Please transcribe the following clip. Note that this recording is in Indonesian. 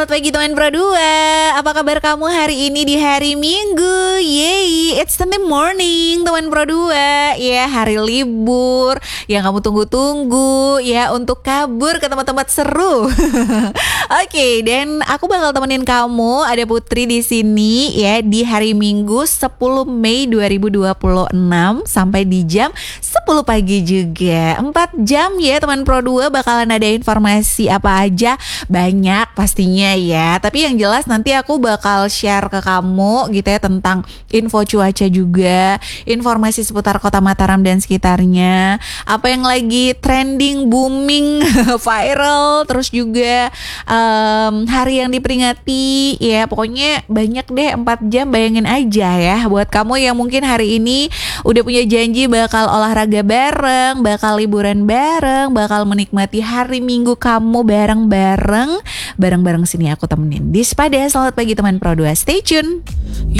selamat pagi teman Pro 2. Apa kabar kamu hari ini di hari Minggu? Yeay, it's Sunday morning teman Pro 2. Ya, hari libur yang kamu tunggu-tunggu ya untuk kabur ke tempat-tempat seru. Oke, dan aku bakal temenin kamu, ada Putri di sini ya di hari Minggu 10 Mei 2026 sampai di jam 10 pagi juga. 4 jam ya teman Pro 2, bakalan ada informasi apa aja, banyak pastinya ya. Tapi yang jelas nanti aku bakal share ke kamu gitu ya tentang info cuaca juga, informasi seputar Kota Mataram dan sekitarnya, apa yang lagi trending, booming, viral, terus juga hari yang diperingati ya. Pokoknya banyak deh, 4 jam, bayangin aja ya. Buat kamu yang mungkin hari ini udah punya janji bakal olahraga bareng, bakal liburan bareng, bakal menikmati hari Minggu kamu bareng-bareng sini aku temenin di Sepada. Selamat pagi teman Pro 2, stay tune.